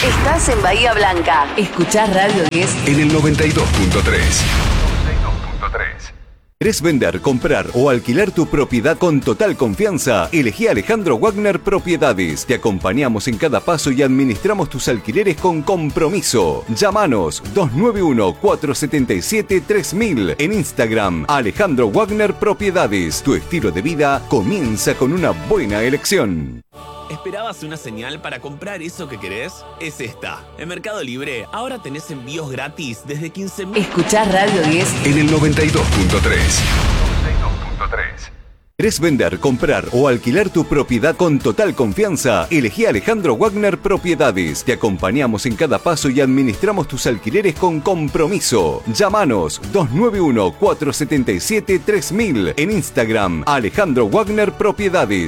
Estás en Bahía Blanca. Escuchás Radio 10 en el 92.3. ¿Querés vender, comprar o alquilar tu propiedad con total confianza? Elegí Alejandro Wagner Propiedades. Te acompañamos en cada paso y administramos tus alquileres con compromiso. Llámanos 291-477-3000 en Instagram. Alejandro Wagner Propiedades. Tu estilo de vida comienza con una buena elección. ¿Esperabas una señal para comprar eso que querés? Es esta. En Mercado Libre ahora tenés envíos gratis desde 15.000. Escuchás Radio 10 en el 92.3. ¿Querés vender, comprar o alquilar tu propiedad con total confianza? Elegí Alejandro Wagner Propiedades. Te acompañamos en cada paso y administramos tus alquileres con compromiso. Llámanos 291-477-3000 en Instagram. Alejandro Wagner Propiedades.